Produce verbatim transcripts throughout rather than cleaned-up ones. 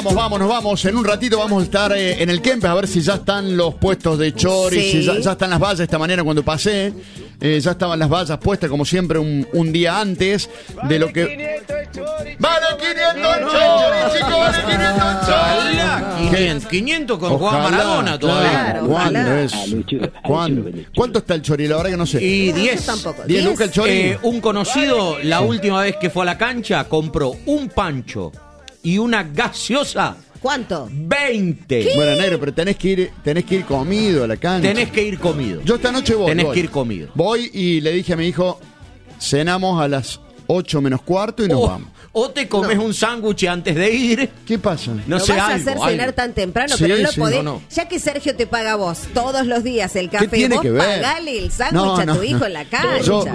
vamos, vamos, nos vamos. En un ratito vamos a estar eh, en el Kempes a ver si ya están los puestos de chori, Sí. si ya, ya están las vallas. Esta mañana cuando pasé, eh, ya estaban las vallas puestas como siempre un, un día antes de lo que... ¡Vale quinientos el chori, chicos! ¡Vale quinientos el chori! Ojalá, quinientos, quinientos con Juan Ojalá, Maradona todavía. Claro, ¿Cuándo ojalá. es? ¿Cuándo? ¿Cuánto está el chori? La verdad que no sé. Y diez. Eso tampoco. ¿diez lucas el chori? Eh, un conocido, la última vez que fue a la cancha, compró un pancho y una gaseosa. ¿Cuánto? veinte. Bueno, negro, pero tenés que ir, tenés que ir comido a la cancha. Tenés que ir comido. Yo esta noche voy. Tenés voy. que ir comido. Voy y le dije a mi hijo, cenamos a las ocho menos cuarto y nos O, vamos. o te comes un sándwich antes de ir. ¿Qué pasa? No No sé, vas a algo, hacer algo. cenar tan temprano, Sí, pero no lo sí, podés. no, no. Ya que Sergio te paga a vos todos los días el café, tiene vos que ver? pagale el sándwich No, a no, tu hijo no. en la cancha. Yo-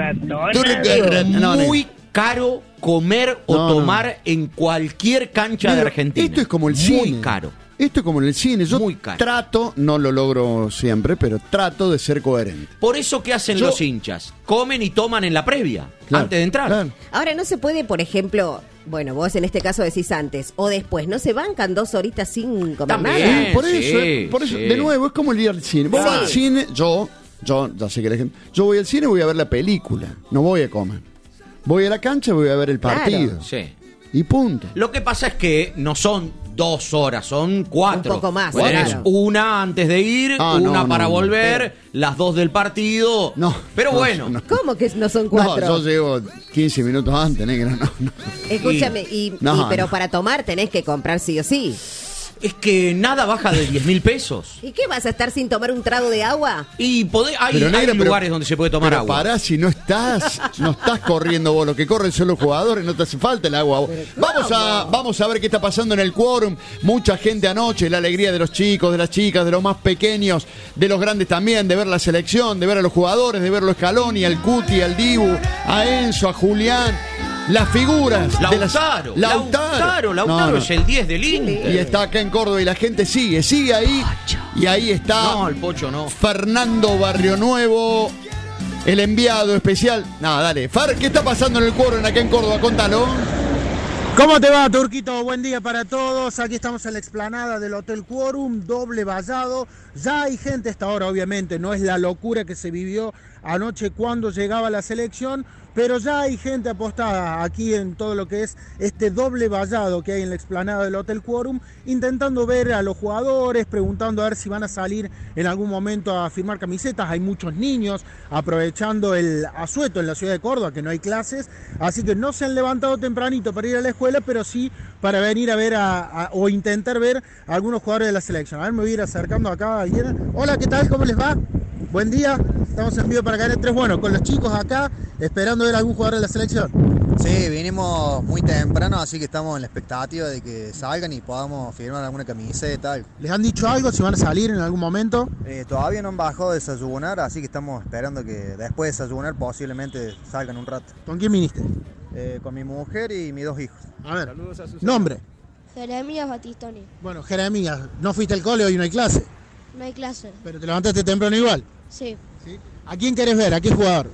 Es No, no. muy caro comer o No, no. tomar en cualquier cancha de Mira, Argentina. Esto es como el muy cine. Muy caro. Esto es como en el cine. Yo Muy caro. trato, no lo logro siempre, pero trato de ser coherente. Por eso, ¿qué hacen Yo- los hinchas? Comen y toman en la previa, Claro, antes de entrar. claro. Ahora no se puede, por ejemplo, bueno, vos en este caso decís antes o después, no se bancan dos horitas sin comer También. nada. Sí, por sí, eso, eh, por eso sí. de nuevo, es como el ir al cine. Vos Sí. vas al cine, yo, yo, ya sé que la gente, yo voy al cine, voy a ver la película, no voy a comer. Voy a la cancha, voy a ver el Claro. partido. Sí. Y punto. Lo que pasa es que no son dos horas, son cuatro. Un poco más, Tenés claro. una antes de ir, Ah, una no, para no, no. volver, las dos del partido. No. Pero no, bueno, no. ¿Cómo que no son No, cuatro? yo llego quince minutos antes, negra, no, no. Escúchame, y, No, y- pero no. para tomar tenés que comprar sí o sí. es que nada baja de diez mil pesos. ¿Y qué vas a estar sin tomar un trago de agua? Y podés, hay, Pero, hay negra, pero- lugares donde se puede tomar pero agua. pará, si no estás, no estás corriendo vos, lo que corren son los jugadores, no te hace falta el agua. a vos. Vamos a, vamos a ver qué está pasando en el quórum. Mucha gente anoche, la alegría de los chicos, de las chicas, de los más pequeños, de los grandes también, de ver la selección, de ver a los jugadores, de verlo a Scaloni, al Cuti, al Dibu, a Enzo, a Julián. Las figuras de las... Lautaro, Lautaro. Lautaro, Lautaro No, no. es el diez del Inter. Y está acá en Córdoba y la gente sigue, sigue ahí. Y ahí está No, el Pocho no. Fernando Barrionuevo, el enviado especial. Nada, dale. Far, ¿qué está pasando en el quórum acá en Córdoba? Contalo. ¿Cómo te va, Turquito? Buen día para todos. Aquí estamos en la explanada del Hotel Quórum, doble vallado. Ya hay gente a esta hora, obviamente. No es la locura que se vivió anoche cuando llegaba la selección, pero ya hay gente apostada aquí en todo lo que es este doble vallado que hay en la explanada del Hotel Quórum, intentando ver a los jugadores, preguntando a ver si van a salir en algún momento a firmar camisetas. Hay muchos niños aprovechando el asueto en la ciudad de Córdoba, que no hay clases, así que no se han levantado tempranito para ir a la escuela, pero sí para venir a ver a, a- o intentar ver a algunos jugadores de la selección. A ver, me voy a ir acercando acá. Ayer. Hola, ¿qué tal? ¿Cómo les va? Buen día. Estamos en vivo para Canal tres. Bueno, con los chicos acá, esperando ver a algún jugador de la selección. Sí, vinimos muy temprano, así que estamos en la expectativa de que salgan y podamos firmar alguna camiseta. Algo. ¿Les han dicho algo? ¿Si van a salir en algún momento? Eh, todavía no han bajado de desayunar, así que estamos esperando que después de desayunar posiblemente salgan un rato. ¿Con quién viniste? Eh, con mi mujer y mis dos hijos. A ver, nombre. Jeremías Batistoni. Bueno, Jeremías, no fuiste al cole, hoy no hay clase, No hay clase. pero te levantaste temprano igual. Sí. ¿A quién querés ver? ¿A qué jugador?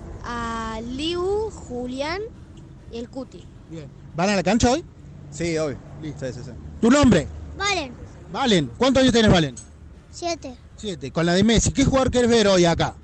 A Liu, Julián y el Cuti. Bien. ¿Van a la cancha hoy? Sí, hoy. Listo. Sí, sí, sí. ¿Tu nombre? Valen. Valen. ¿Cuántos años tenés, Valen? Siete. Siete. Con la de Messi. ¿Qué jugador querés ver hoy acá?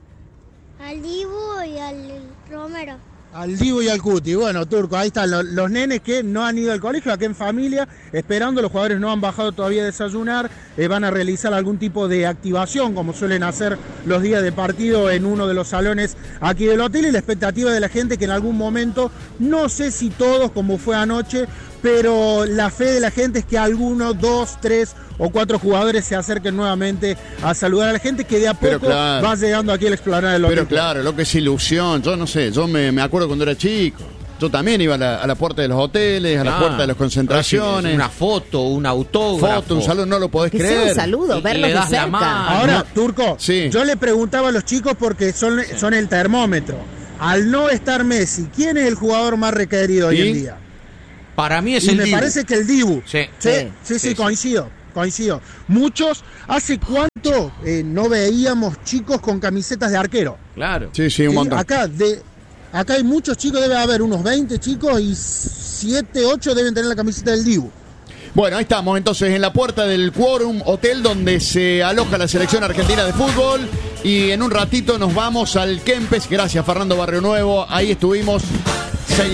Al Dibu y al Romero. Al Dibu y al Cuti. Bueno, Turco, ahí están los, los nenes que no han ido al colegio, acá en familia, esperando. Los jugadores no han bajado todavía a desayunar. Eh, van a realizar algún tipo de activación, como suelen hacer los días de partido en uno de los salones aquí del hotel. Y la expectativa de la gente que en algún momento, no sé si todos como fue anoche, pero la fe de la gente es que algunos, dos, tres o cuatro jugadores se acerquen nuevamente a saludar a la gente que de a Pero poco claro. va llegando aquí a la explanada del hotel. Pero claro, lo que es ilusión. Yo no sé, yo me, me acuerdo cuando era chico. Yo también iba a la, a la puerta de los hoteles, a la Ah, puerta de las concentraciones. Una foto, un autógrafo. Foto, un salón, no lo podés Que sea creer. un saludo, Le verlos de das la cerca. mano. Ahora, no. Turco, Sí. yo le preguntaba a los chicos porque son, son el termómetro. Al no estar Messi, ¿quién es el jugador más requerido hoy ¿Y? en día? Para mí es Y el me Dibu. parece que el Dibu. Sí. Sí, Sí. sí, sí, Sí, sí. coincido, coincido. Muchos, ¿hace cuánto eh, no veíamos chicos con camisetas de arquero? Claro. Sí, sí, un Sí, montón. Acá, de, acá hay muchos chicos, debe haber unos veinte chicos y siete, ocho deben tener la camiseta del Dibu. Bueno, ahí estamos entonces en la puerta del Quórum Hotel donde se aloja la selección argentina de fútbol y en un ratito nos vamos al Kempes. Gracias Fernando Barrio Nuevo, ahí estuvimos